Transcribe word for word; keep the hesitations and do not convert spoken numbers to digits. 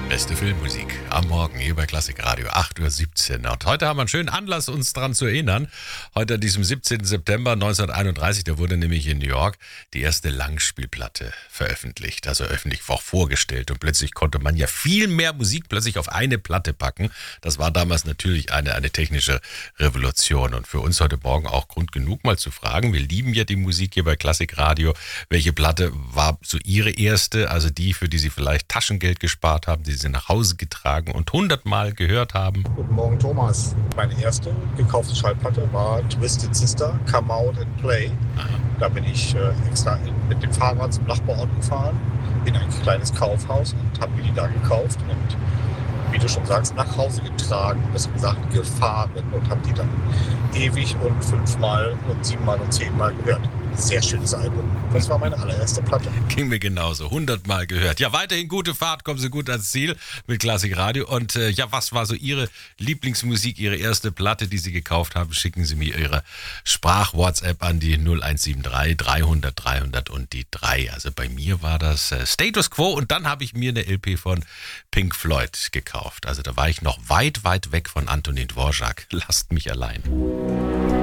Beste Filmmusik am Morgen hier bei Klassik Radio, acht Uhr siebzehn. Und heute haben wir einen schönen Anlass, uns daran zu erinnern. Heute an diesem siebzehnten September neunzehnhunderteinunddreißig, da wurde nämlich in New York die erste Langspielplatte veröffentlicht, also öffentlich auch vorgestellt. Und plötzlich konnte man ja viel mehr Musik plötzlich auf eine Platte packen. Das war damals natürlich eine, eine technische Revolution. Und für uns heute Morgen auch Grund genug, mal zu fragen. Wir lieben ja die Musik hier bei Klassik Radio. Welche Platte war so Ihre erste, also die, für die Sie vielleicht Taschengeld gespart haben, die Sie nach Hause getragen und hundertmal gehört haben? Guten Morgen, Thomas. Meine erste gekaufte Schallplatte war Twisted Sister, Come Out and Play. Aha. Da bin ich äh, extra in, mit dem Fahrrad zum Nachbarort gefahren, in ein kleines Kaufhaus und habe mir die da gekauft und, wie du schon sagst, nach Hause getragen, besser gesagt gefahren und habe die dann ewig und fünfmal und siebenmal und zehnmal gehört. Sehr schönes Album. Das war meine allererste Platte. Ging mir genauso, hundertmal gehört. Ja, weiterhin gute Fahrt, kommen Sie gut ans Ziel mit Klassik Radio. Und äh, ja, was war so Ihre Lieblingsmusik, Ihre erste Platte, die Sie gekauft haben? Schicken Sie mir Ihre Sprach-WhatsApp an die null eins sieben drei dreihundert dreihundert und die drei. Also bei mir war das äh, Status Quo und dann habe ich mir eine L P von Pink Floyd gekauft. Also da war ich noch weit, weit weg von Antonin Dvorak. Lasst mich allein.